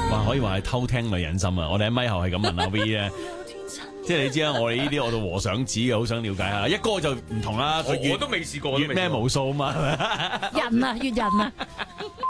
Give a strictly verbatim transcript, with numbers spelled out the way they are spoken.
哇，可以話係偷聽女人心啊！我哋喺咪後係咁問阿 V 咧。即係你知啦，我哋呢啲我到和尚子嘅，好想了解下。一哥就唔同啦，佢我都未試過， 越咩無數啊嘛，係咪？ 人啊，越人啊！